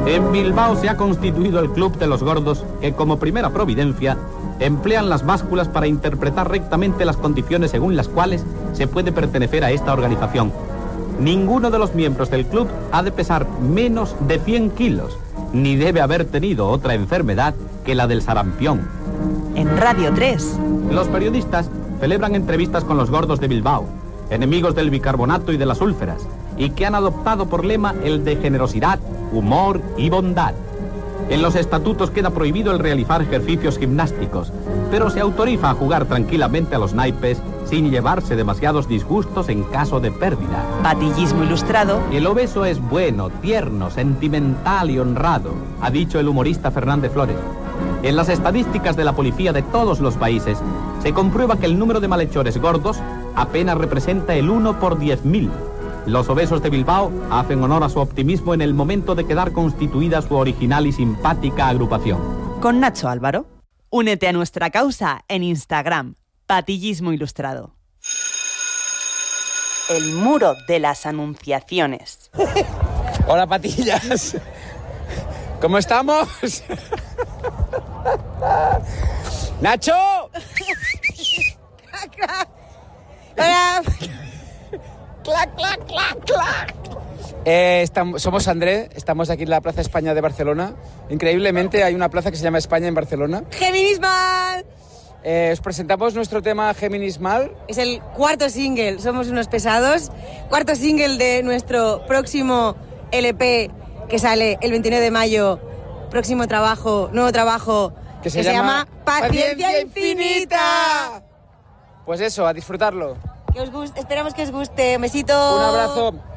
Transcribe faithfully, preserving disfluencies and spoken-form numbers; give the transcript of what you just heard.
En Bilbao se ha constituido el Club de los Gordos, que como primera providencia emplean las básculas para interpretar rectamente las condiciones según las cuales se puede pertenecer a esta organización. Ninguno de los miembros del club ha de pesar menos de cien kilos, ni debe haber tenido otra enfermedad que la del sarampión. En Radio tres. Los periodistas celebran entrevistas con los gordos de Bilbao, enemigos del bicarbonato y de las úlceras, y que han adoptado por lema el de generosidad, humor y bondad. En los estatutos queda prohibido el realizar ejercicios gimnásticos, pero se autoriza a jugar tranquilamente a los naipes sin llevarse demasiados disgustos en caso de pérdida. Patillismo ilustrado. El obeso es bueno, tierno, sentimental y honrado, ha dicho el humorista Fernández Flores. En las estadísticas de la policía de todos los países se comprueba que el número de malhechores gordos apenas representa el uno por diez mil. Los obesos de Bilbao hacen honor a su optimismo en el momento de quedar constituida su original y simpática agrupación. Con Nacho Álvaro. Únete a nuestra causa en Instagram, Patillismo Ilustrado. El muro de las anunciaciones. Hola, patillas. ¿Cómo estamos? ¡Nacho! Hola. ¡Clac, clac, clac, clac! Eh, estamos, somos André, estamos aquí en la Plaza España de Barcelona. Increíblemente hay una plaza que se llama España en Barcelona. Géminis Mal. Eh, os presentamos nuestro tema Géminis Mal. Es el cuarto single, somos unos pesados. Cuarto single de nuestro próximo L P que sale el veintinueve de mayo. Próximo trabajo, nuevo trabajo que se, que llama, se llama Paciencia, Paciencia Infinita. Pues eso, a disfrutarlo. Que os guste, esperamos que os guste. Un besito. Un abrazo.